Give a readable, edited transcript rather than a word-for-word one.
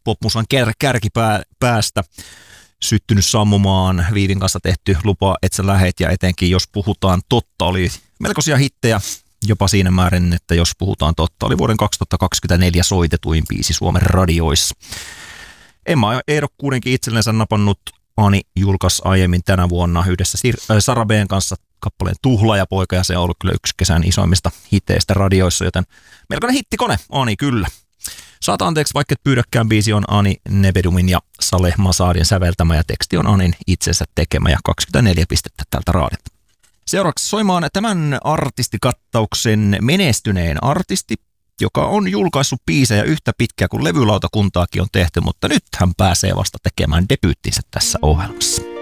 popmusan kärkipäästä syttynyt sammumaan. Viivin kanssa tehty Lupa, et sä lähet ja etenkin Jos puhutaan totta oli melkoisia hittejä jopa siinä määrin, että Jos puhutaan totta oli vuoden 2024 soitetuin biisi Suomen radioissa. Emma ehdokkuudenkin itsellensä napannut. Ani julkaisi aiemmin tänä vuonna yhdessä Sara B:n kanssa kappaleen Tuhlaajapoika, ja se on ollut kyllä yksi kesän isoimmista hiteistä radioissa, joten melkoinen hittikone, Ani kyllä. Saat anteeksi, vaikka et pyydäkään, biisi on Ani Nebedumin ja Saleh Masadin säveltämä ja teksti on Anin itsensä tekemä ja 24 pistettä tältä raadilta. Seuraavaksi soimaan tämän artistikattauksen menestyneen artisti, joka on julkaissut biisejä yhtä pitkään kuin levylautakuntaakin on tehty, mutta nyt hän pääsee vasta tekemään debyyttinsä tässä ohjelmassa.